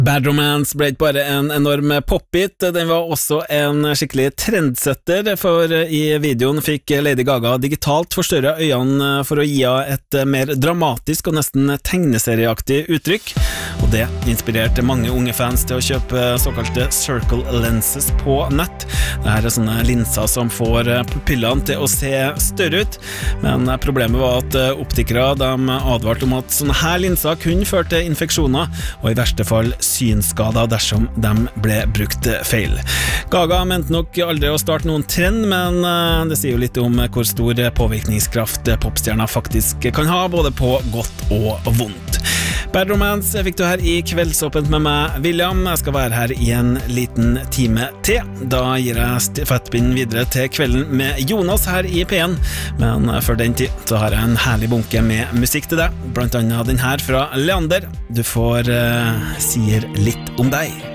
Bad Romance ble ikke bare en enorm popbit, den var også en skikkelig trendsetter, for i videoen fikk Lady Gaga digitalt forstørre øynene for å gi et mer dramatisk og nesten tegneserieaktig uttrykk, og det inspirerte mange unge fans til å kjøpe såkalte circle lenses på nett. Dette sånne linser som får pupillene til å se større ut, men problemet var at optikere de advarte om at sånne her linser kunne føre til infeksjoner, og i verste fall synskader dersom de ble brukt feil. Gaga mente nok aldri å starte noen trend, men det sier jo litt om hvor stor påvirkningskraft popstjerner faktisk kan ha, både på godt og vondt. Bad Romance fikk du her i Kveldsåpent med meg, William. Jeg skal være her i en liten time til. Da gir jeg stafettpinnen videre til Kvelden med Jonas her i P1, men før den tid så har jeg en herlig bunke med musikk til deg, blant annet den her fra Leander. Du får sier litt om deg.